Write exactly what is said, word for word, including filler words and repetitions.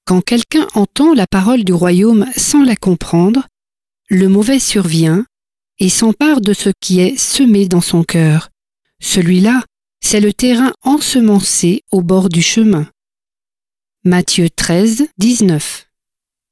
Quand quelqu'un entend la parole du royaume sans la comprendre, le mauvais survient et s'empare de ce qui est semé dans son cœur. Celui-là, c'est le terrain ensemencé au bord du chemin. Matthieu treize, dix-neuf.